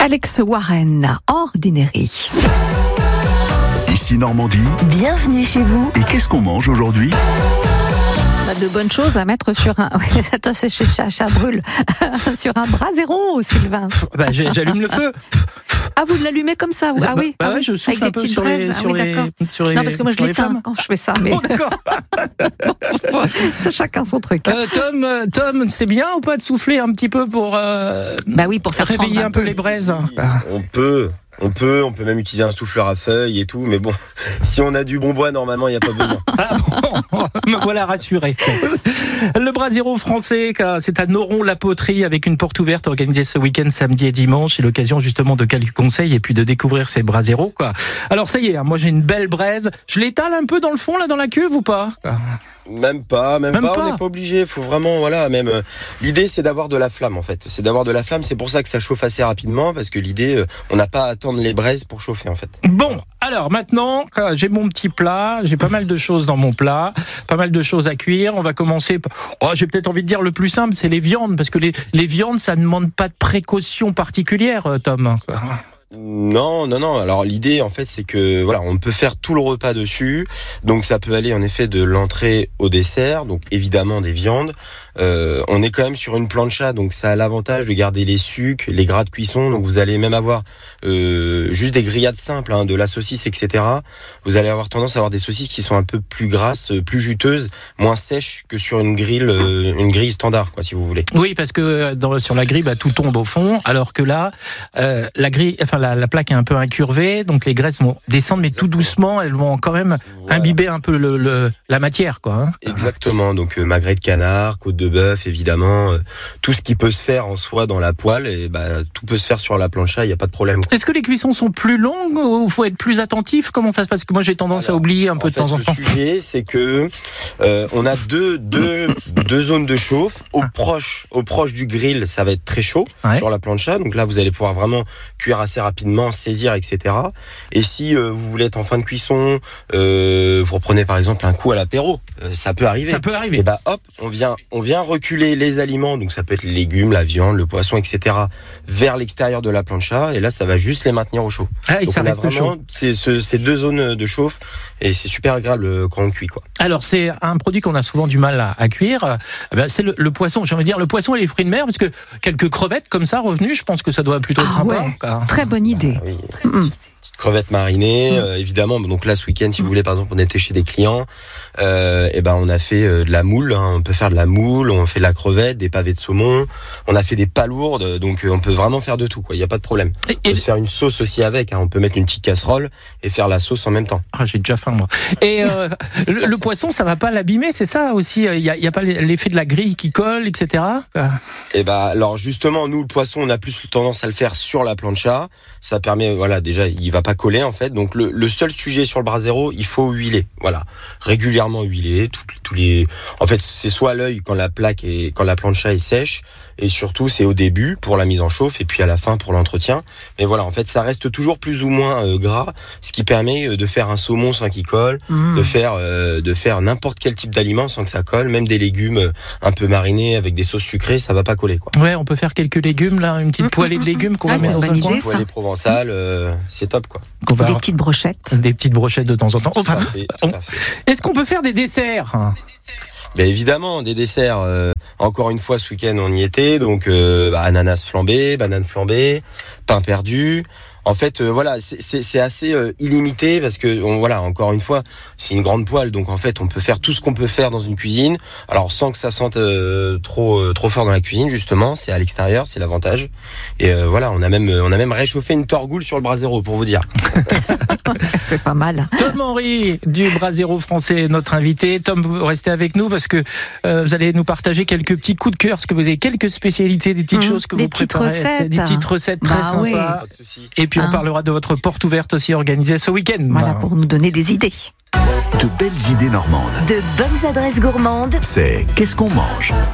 Alex Warren, Ordinary. Ici Normandie. Bienvenue chez vous. Et qu'est-ce qu'on mange aujourd'hui ? De bonnes choses à mettre sur un... Attends, ça brûle. Sur un brasero, Sylvain. J'allume le feu. Ah, vous l'allumez comme ça vous... Ah oui, ouais, je souffle avec un peu sur les Non, parce que moi je l'éteins quand je fais ça. Mais... Oh, d'accord. C'est chacun son truc. Tom, c'est bien ou pas de souffler un petit peu pour, pour faire réveiller un peu les braises? On peut même utiliser un souffleur à feuilles et tout, mais bon, si on a du bon bois, normalement, il n'y a pas besoin. Ah bon, me voilà rassuré. Le brasero français, c'est à Noron-la-Poterie avec une porte ouverte organisée ce week-end, samedi et dimanche. C'est l'occasion justement de quelques conseils et puis de découvrir ces braseros, quoi. Alors ça y est, moi j'ai une belle braise. Je l'étale un peu dans le fond, là, dans la cuve ou pas? Même pas, on n'est pas obligé, faut vraiment, l'idée c'est d'avoir de la flamme en fait, c'est pour ça que ça chauffe assez rapidement, parce que l'idée, on n'a pas à attendre les braises pour chauffer en fait. Bon, alors maintenant, j'ai mon petit plat, j'ai pas mal de choses dans mon plat, pas mal de choses à cuire, on va commencer, j'ai peut-être envie de dire le plus simple, c'est les viandes, parce que les viandes, ça ne demande pas de précaution particulière, Tom. Non. Alors l'idée en fait c'est que on peut faire tout le repas dessus. Donc ça peut aller en effet de l'entrée au dessert. Donc évidemment des viandes. On est quand même sur une plancha, donc ça a l'avantage de garder les sucs, les gras de cuisson. Donc vous allez même avoir juste des grillades simples, de la saucisse, etc. Vous allez avoir tendance à avoir des saucisses qui sont un peu plus grasses, plus juteuses, moins sèches que sur une grille standard, quoi, si vous voulez. Oui, parce que sur la grille, tout tombe au fond, alors que là, la grille, la plaque est un peu incurvée, donc les graisses vont descendre, mais tout doucement, elles vont quand même imbiber un peu la matière, quoi. Exactement. Donc magret de canard, côte de bœuf, évidemment, tout ce qui peut se faire en soi dans la poêle, et tout peut se faire sur la plancha, il n'y a pas de problème. Est-ce que les cuissons sont plus longues ou faut être plus attentif? Comment ça se passe? Parce que moi j'ai tendance à oublier un peu de temps en temps. Le sujet, c'est que on a deux zones de chauffe. Au proche du grill, ça va être très chaud sur la plancha. Donc là, vous allez pouvoir vraiment cuire assez rapidement, saisir, etc. Et si vous voulez être en fin de cuisson, vous reprenez par exemple un coup à l'apéro, ça peut arriver. Et hop, on vient reculer les aliments, donc ça peut être les légumes, la viande, le poisson, etc., vers l'extérieur de la plancha, et là ça va juste les maintenir au chaud. Donc ça reste chaud. Ces deux zones de chauffe, et c'est super agréable quand on cuit, quoi. Alors c'est un produit qu'on a souvent du mal à cuire, c'est le poisson, j'ai envie de dire le poisson et les fruits de mer, parce que quelques crevettes comme ça revenues, je pense que ça doit plutôt être sympa. Ouais. Très bonne idée. Oui. Crevettes marinées, évidemment. Donc là, ce week-end, si vous voulez, par exemple, on était chez des clients, on a fait de la moule. On peut faire de la moule, on fait de la crevette, des pavés de saumon. On a fait des palourdes, donc on peut vraiment faire de tout, quoi. Il n'y a pas de problème. On peut se faire une sauce aussi avec. On peut mettre une petite casserole et faire la sauce en même temps. Ah, j'ai déjà faim, moi. Et le poisson, ça va pas l'abîmer, c'est ça aussi. Il y a pas l'effet de la grille qui colle, etc. Alors justement, nous, le poisson, on a plus tendance à le faire sur la plancha. Ça permet, déjà, il va pas coller en fait. Donc le seul sujet sur le brasero, il faut huiler. Régulièrement huiler. En fait, c'est soit à l'œil quand la plancha est sèche, et surtout c'est au début pour la mise en chauffe et puis à la fin pour l'entretien. Mais en fait, ça reste toujours plus ou moins gras, ce qui permet de faire un saumon sans qu'il colle, de faire n'importe quel type d'aliment sans que ça colle, même des légumes un peu marinés avec des sauces sucrées, ça va pas coller, quoi. Ouais, on peut faire quelques légumes là, une petite poêlée de légumes qu'on va mettre dans un coin. Poêlée provençale, c'est top, quoi. Des petites brochettes. Des petites brochettes de temps en temps. Tout à fait. Est-ce qu'on peut faire des desserts? Évidemment, des desserts. Encore une fois, ce week-end, on y était. Donc, ananas flambé, banane flambée, pain perdu. En fait, c'est assez illimité parce que, encore une fois, c'est une grande poêle. Donc, en fait, on peut faire tout ce qu'on peut faire dans une cuisine. Alors, sans que ça sente trop fort dans la cuisine, justement. C'est à l'extérieur, c'est l'avantage. Et on a même réchauffé une torgoule sur le brasero, pour vous dire. C'est pas mal. Tom Henry du brasero français, notre invité. Tom, vous restez avec nous parce que vous allez nous partager quelques petits coups de cœur, parce que vous avez quelques spécialités, des petites choses que vous préparez. Des petites recettes très sympas. Oui. Pas de souci. Et puis on parlera de votre porte ouverte aussi organisée ce week-end. Voilà, pour nous donner des idées. De belles idées normandes. De bonnes adresses gourmandes. C'est Qu'est-ce qu'on mange ?